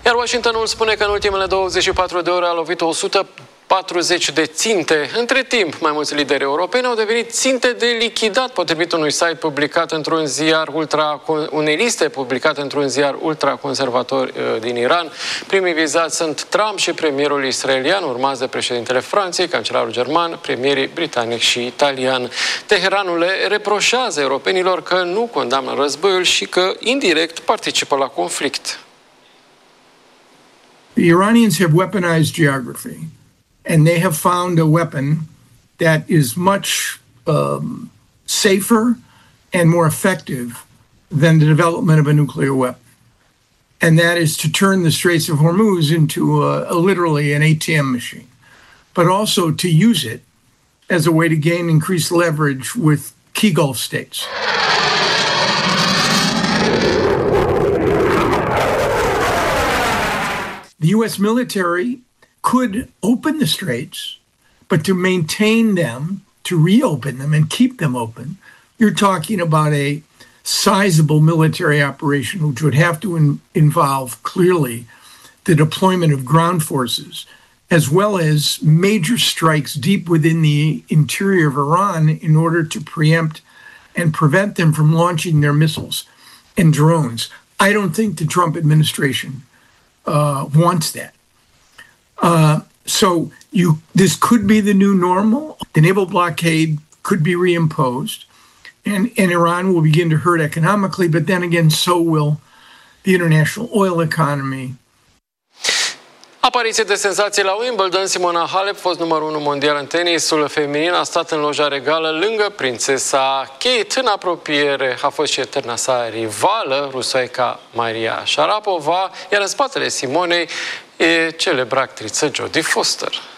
Iar Washingtonul spune că în ultimele 24 de ore a lovit 140 de ținte. Între timp, mai mulți lideri europeni au devenit ținte de lichidat, potrivit unui site publicat într-un ziar unei liste publicate într-un ziar ultraconservator din Iran. Primii vizați sunt Trump și premierul israelian, urmați de președintele Franței, cancelarul german, premierii britanic și italian. Teheranul le reproșează europenilor că nu condamnă războiul și că indirect participă la conflict. The Iranians have weaponized geography, and they have found a weapon that is much safer and more effective than the development of a nuclear weapon. And that is to turn the Straits of Hormuz into literally an ATM machine, but also to use it as a way to gain increased leverage with key Gulf states. The U.S. military could open the straits, but to maintain them, to reopen them and keep them open, you're talking about a sizable military operation, which would have to involve clearly the deployment of ground forces, as well as major strikes deep within the interior of Iran in order to preempt and prevent them from launching their missiles and drones. I don't think the Trump administration wants that. So this could be the new normal. The naval blockade could be reimposed, and Iran will begin to hurt economically, but then again, so will the international oil economy. Apariție de senzație la Wimbledon. Simona Halep, fost numărul 1 mondial în tenisul feminin, a stat în loja regală lângă prințesa Kate. În apropiere a fost și eterna sa rivală, rusoaica Maria Sharapova, iar în spatele Simonei e celebra actriță Jodie Foster.